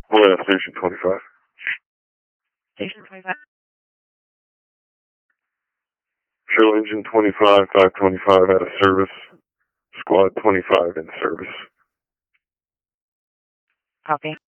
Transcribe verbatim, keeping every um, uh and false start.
Oh, yeah, Station twenty-five. Station twenty-five. Shell Engine twenty-five, five twenty-five out of service. Squad twenty-five in service. Copy.